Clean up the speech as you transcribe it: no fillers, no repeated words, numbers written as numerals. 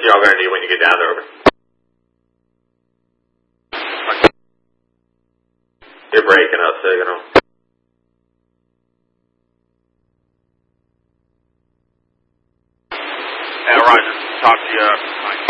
y'all going to need when you get down there? Over. You're breaking up, signal. Yeah, Roger. Talk to you.